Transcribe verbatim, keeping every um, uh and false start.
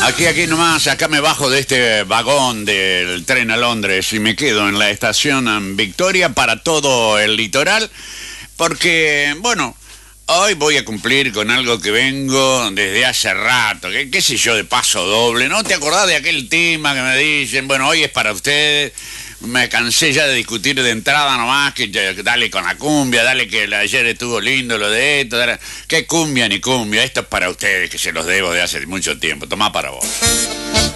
Aquí, aquí nomás, acá me bajo de este vagón del tren a Londres y me quedo en la estación Victoria para todo el litoral, porque, bueno, hoy voy a cumplir con algo que vengo desde hace rato, que, qué sé yo, de paso doble. ¿No te acordás de aquel tema que me dicen, bueno, hoy es para ustedes? Me cansé ya de discutir de entrada nomás, que ya, dale con la cumbia, dale que el ayer estuvo lindo lo de esto, dale, que cumbia ni cumbia, esto es para ustedes que se los debo de hace mucho tiempo, tomá para vos.